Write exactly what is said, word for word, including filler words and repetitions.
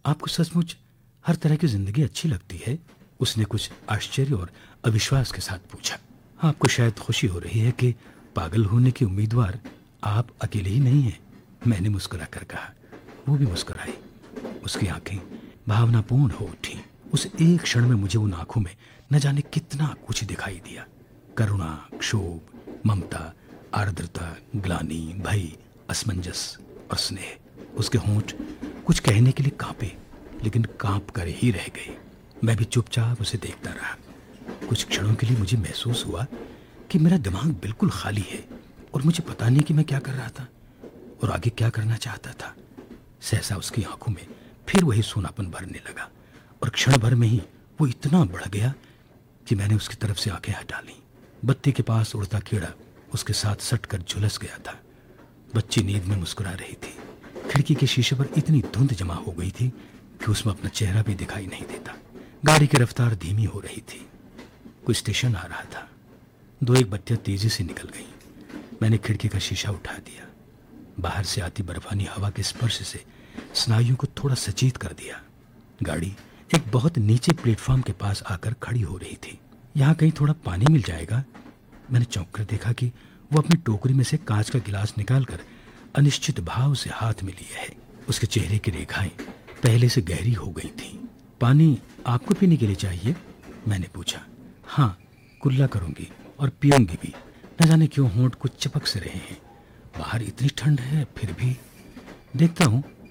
आपको सचमुच हर तरह की जिंदगी अच्छी लगती है? उसने कुछ आश्चर्य और अविश्वास के साथ पूछा। आपको शायद खुशी हो रही है कि पागल होने की उम्मीदवार आप अकेले ही नहीं हैं, मैंने मुस्कुरा कर कहा। वो भी मुस्कुराई। उसकी आंखें भावनापूर्ण हो उठी। उस एक क्षण में मुझे उन आंखों में न जाने कितना कुछ दिखाई दिया। करुणा, क्षोभ, ममता, आर्द्रता, ग्लानि, भय, असमंजस और स्नेह। उसके होंठ कुछ कहने के लिए कांपे, लेकिन कांप कर ही रह गए। मैं भी चुपचाप उसे देखता रहा। कुछ क्षणों के लिए मुझे महसूस हुआ कि मेरा दिमाग बिल्कुल खाली है और मुझे पता नहीं कि मैं क्या कर रहा था और आगे क्या करना चाहता था। सहसा उसकी आंखों में फिर वही सोनापन भरने लगा और क्षण भर में ही वो इतना बढ़ गया कि मैंने उसकी तरफ से आंखें हटा लीं। बत्ती के पास उड़ता कीड़ा उसके साथ सटकर झुलस गया था। बच्ची नींद में मुस्कुरा रही थी। खिड़की के शीशे पर इतनी धुंध जमा हो गई थी कि उसमें अपना चेहरा भी दिखाई नहीं देता। गाड़ी की रफ्तार धीमी हो रही थी। कोई स्टेशन आ रहा था। दो एक बत्तियां तेजी से निकल गईं। मैंने खिड़की का शीशा उठा दिया। बाहर से आती बर्फानी हवा के स्पर्श से स्नायुओं को थोड़ा सचेत कर दिया। गाड़ी एक बहुत नीचे प्लेटफॉर्म के पास आकर खड़ी हो रही थी। यहाँ कहीं थोड़ा पानी मिल जाएगा? मैंने चौंक कर देखा कि वो अपनी टोकरी में से कांच का गिलास निकालकर अनिश्चित भाव से हाथ में लिए है। उसके चेहरे की रेखाएं पहले से गहरी हो गई थीं। पानी आपको पीने के लिए चाहिए? मैंने पूछा। हाँ, कुल्ला करूंगी और पीऊंगी भी। न जाने क्यों होंठ कुछ चिपक से रहे हैं। बाहर इतनी ठंड है, फिर भी। देखता हूँ